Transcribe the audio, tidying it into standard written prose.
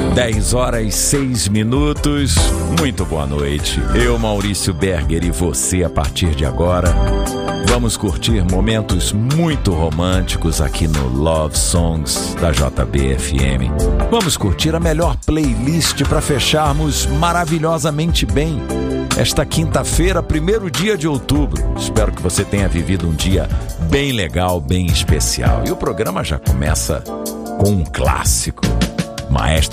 10h06. Muito boa noite. Eu, Maurício Berger, e você, a partir de agora, vamos curtir momentos muito românticos aqui no Love Songs da JB-FM. Vamos curtir a melhor playlist para fecharmos maravilhosamente bem esta quinta-feira, 1º dia de outubro. Espero que você tenha vivido um dia bem legal, bem especial. E o programa já começa com um clássico. Maestro